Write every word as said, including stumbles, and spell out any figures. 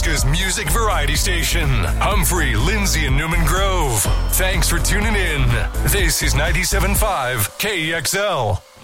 Nebraska's music variety station. Humphrey, Lindsay, and Newman Grove. Thanks for tuning in. This is ninety-seven point five K E X L.